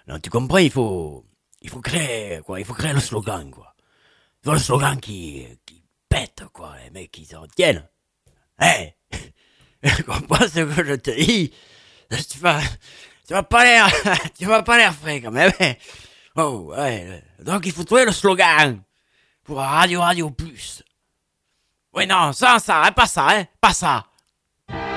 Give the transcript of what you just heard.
Non, tu comprends, il faut créer, quoi. Il faut créer le slogan, quoi. Il faut le slogan qui pète, quoi. Les mecs, qui s'en tiennent. Hey! Tu comprends ce que je te dis? Tu vas pas l'air, tu vas pas l'air frais, quand même. Oh, ouais. Donc, il faut trouver le slogan. Pour Radio Plus. Oui, non, ça, hein, pas ça, hein. Pas ça.